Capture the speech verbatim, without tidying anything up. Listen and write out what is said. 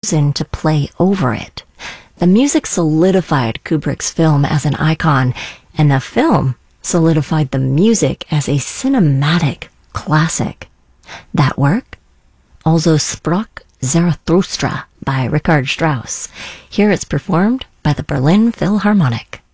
chosen to play over it. The music solidified Kubrick's film as an icon, and the film solidified the music as a cinematic classic. That work? Also sprach Zarathustra by Richard Strauss. Here it's performed by the Berlin Philharmonic.